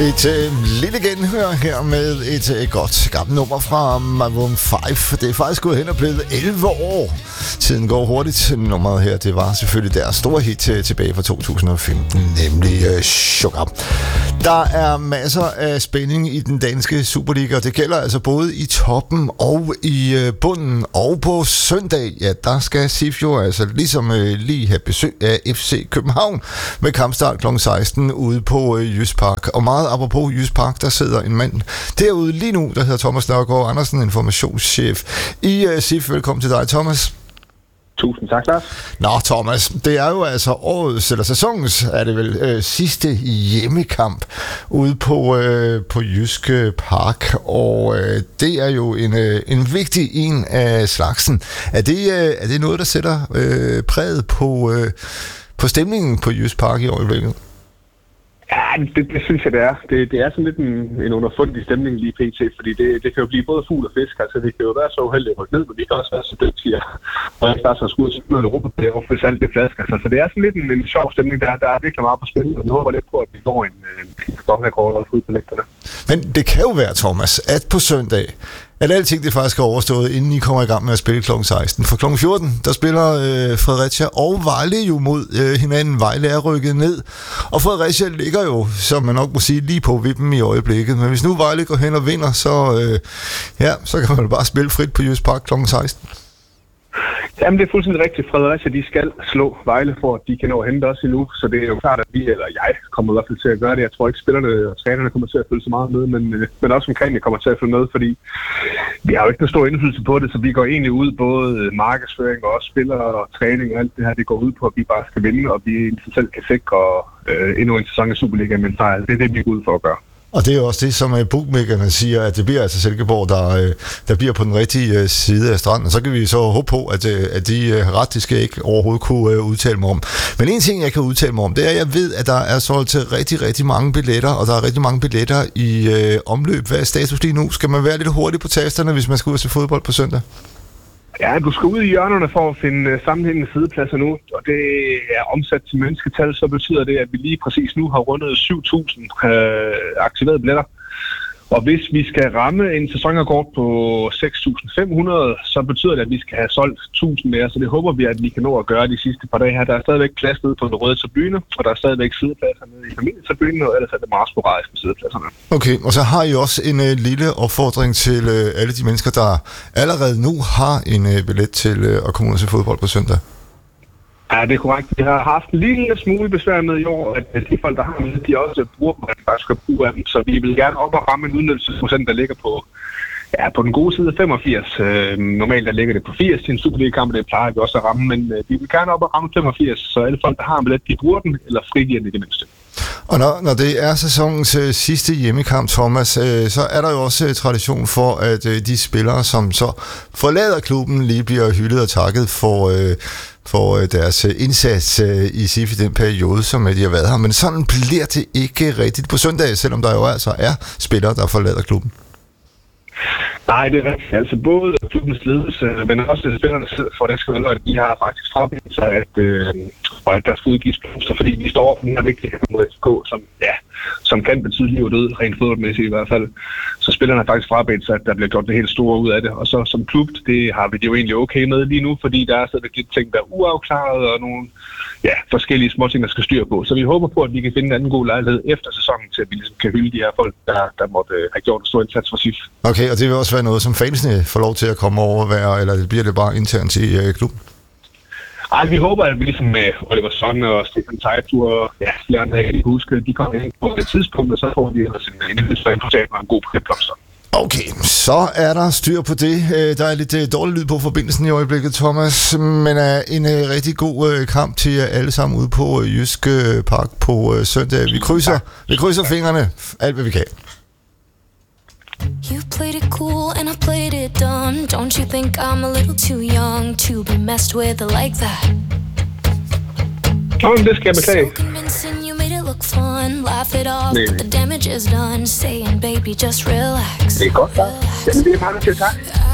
Et lille genhør her med et godt gammelt nummer fra Maroon 5. Det er faktisk gået hen og blevet 11 år. Tiden går hurtigt. Nummeret her, det var selvfølgelig deres store hit tilbage fra 2015, nemlig Sugar. Der er masser af spænding i den danske Superliga, og det gælder altså både i toppen og i bunden. Og på søndag, ja, der skal SIF jo altså ligesom lige have besøg af FC København med kampstart kl. 16 ude på Jysk Park. Og meget apropos Jysk Park, der sidder en mand derude lige nu, der hedder Thomas Nørgaard Andersen, informationschef i SIF. Velkommen til dig, Thomas. Tusind tak, Lars. Nå, Thomas, det er jo altså årets, eller sæsonens, er det vel, sidste hjemmekamp ude på Jysk Park, og det er jo en vigtig en af slagsen. Er det noget, der sætter præget på stemningen på Jysk Park i øjeblikket? Ja, det synes jeg, det er. Det er sådan lidt en underfundig stemning lige pt, fordi det kan jo blive både fugl og fisk. Altså, det kan jo være så uheldigt at rykke ned, men vi kan også være så dygtige. Og jeg starter at skulle ud Europa på det, og hvis alt det flasker. Så det er sådan lidt en sjov stemning, der er virkelig meget på spil, og jeg håber lidt på, at vi får en sæsonrekord og ud på lægterne. Men det kan jo være, Thomas, at på søndag, at alting det faktisk er overstået, inden I kommer i gang med at spille kl. 16. For kl. 14, der spiller Fredericia og Vejle jo mod hinanden. Vejle er rykket ned, og Fredericia ligger jo, som man nok må sige, lige på vippen i øjeblikket. Men hvis nu Vejle går hen og vinder, så kan man bare spille frit på Jysk Park kl. 16. Jamen, det er fuldstændig rigtigt. Fredericia, de skal slå Vejle for, at de kan nå at hente os endnu. Så det er jo klart, at vi, eller jeg, kommer i hvert fald til at gøre det. Jeg tror ikke, spillerne og trænerne kommer til at følge så meget med, men også omkring det kommer til at følge med, fordi vi har jo ikke så stor indflydelse på det, så vi går egentlig ud, både markedsføring og også spillere og træning og alt det her, det går ud på, at vi bare skal vinde, og vi selv kan sikre endnu en sæson i Superliga med en sejr. Det er det, vi er ude for at gøre. Og det er jo også det, som bookmakerne siger, at det bliver altså Silkeborg, der bliver på den rigtige side af stranden. Og så kan vi så håbe på, at de har ret, det skal jeg ikke overhovedet kunne udtale mig om. Men en ting, jeg kan udtale mig om, det er, at jeg ved, at der er solgt til rigtig, rigtig mange billetter, og der er rigtig mange billetter i omløb. Hvad er status lige nu? Skal man være lidt hurtig på tasterne, hvis man skal ud til fodbold på søndag? Ja, du skal ud i hjørnerne for at finde sammenhængende sidepladser nu, og det er omsat til mennesketal, så betyder det, at vi lige præcis nu har rundet 7.000 aktiverede billetter. Og hvis vi skal ramme en sæsonrekord på 6.500, så betyder det, at vi skal have solgt 1.000 mere, så det håber vi, at vi kan nå at gøre de sidste par dage her. Der er stadigvæk plads nede på den røde tribune, og der er stadigvæk sidepladser nede i familietribunen, og ellers er det meget sporadisk med sidepladserne. Okay, og så har I også en lille opfordring til alle de mennesker, der allerede nu har en billet til at komme ud til fodbold på søndag. Ja, det er korrekt. Vi har haft en lille smule besvær med i år, at de folk, der har med, de også bruger dem, at de faktisk skal bruge af dem. Så vi vil gerne op og ramme en udnyttelsesprocent, der ligger på den gode side af 85. Normalt der ligger det på 80 til en Superliga-kamp, det plejer vi også at ramme, men vi vil gerne op og ramme 85, så alle folk, der har en billet, de bruger den, eller frigiver den i det mindste. Og når det er sæsonens sidste hjemmekamp, Thomas, så er der jo også tradition for, at de spillere, som så forlader klubben, lige bliver hyldet og takket for deres indsats i SIF i den periode, som de har været her. Men sådan bliver det ikke rigtigt på søndag, selvom der jo altså er spillere, der forlader klubben. Nej, det er rigtigt. Altså både klubbens ledelse, men også spillerne for det skal være, at de har faktisk frabedt sig, at der skal udgives blomster, fordi vi står over for den her vigtige kamp mod FCK, som kan betyde liv og død, rent fodboldmæssigt i hvert fald. Så spillerne har faktisk frabedt sig, at der bliver gjort det helt store ud af det. Og så som klub, det har vi det jo egentlig okay med lige nu, fordi der er stadigvæk lidt ting, der er uafklaret, og nogle forskellige små ting, der skal styre på. Så vi håber på, at vi kan finde en anden god lejlighed efter sæsonen, til at vi ligesom kan hylde de her folk, der måtte have gjort en stor indsats for SIF. Okay, og det vil også være noget, som fansene får lov til at komme over, eller bliver det bare internt i klubben? Ej, vi håber, at vi ligesom med Oliver Sonne og Stefan Teitur og flere andre, jeg kan huske, de kommer ind på et tidspunkt, og så får de ellers en indhødsresultat med en god blomster. Okay, så er der styr på det. Der er lidt dårlig lyd på forbindelsen i øjeblikket, Thomas, men en rigtig god kamp til jer alle sammen ude på Jysk Park på søndag. Vi krydser fingrene alt, hvad vi kan. You played it cool and I played it dumb. Don't you think I'm a little too young to be messed with like that? Det skal jeg beklage. So convincing, you made it look fun. Laugh it off, but the damage is done. Saying, baby, just relax. Det er godt, det er meget til tak.